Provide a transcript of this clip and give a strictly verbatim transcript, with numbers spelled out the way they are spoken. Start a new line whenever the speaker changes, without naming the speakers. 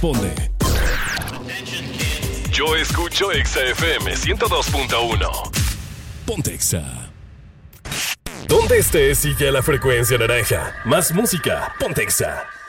responde.
Yo escucho Exa F M ciento dos punto uno.
Ponte Exa.
Donde estés, sigue la frecuencia naranja. Más música, ponte Exa.